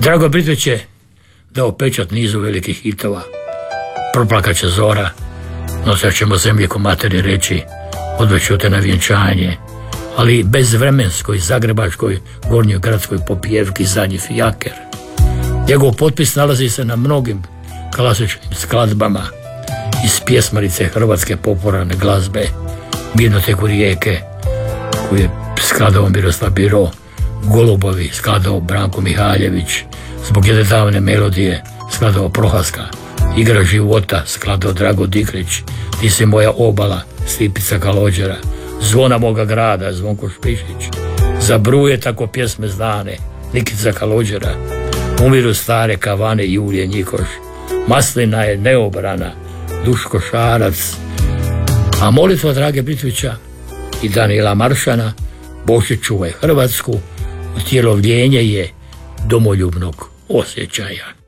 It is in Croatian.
Drago Britvić je dao pečat nizu velikih hitova. Proplakat će zora, nosat ćemo zemlje ko materi reći, odveću te na vjenčanje, ali bezvremenskoj, zagrebačkoj, gornjoj gradskoj popijevki zadnji fijaker. Njegov potpis nalazi se na mnogim klasičnim skladbama iz pjesmarice hrvatske popularne glazbe, Mirnoteku rijeke, koju je skladao Miroslav Biro, Golubovi skladao Branko Mihaljević, zbog jedne davne melodije skladao Prohaska, Igra života skladao Drago Diklić, Ti si moja obala, Stipica Kalođera, Zvona moga grada, Zvonko Špišić, Za bruje tako pjesme znane, Nikica Kalođera, Umiru stare kavane, Julije Njikoš, Maslina je neobrana, Duško Šarac, a molitva Drage Britvića i Danila Maršana, Bože čuvaj Hrvatsku, utjelovljenje je domoljubnog osjećaja.